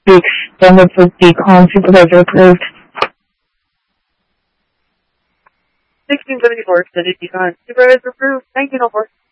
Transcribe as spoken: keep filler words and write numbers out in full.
be extended for decon. Supervisor approved. sixteen seventy-four, extended decon. Supervisor approved. nineteen oh four.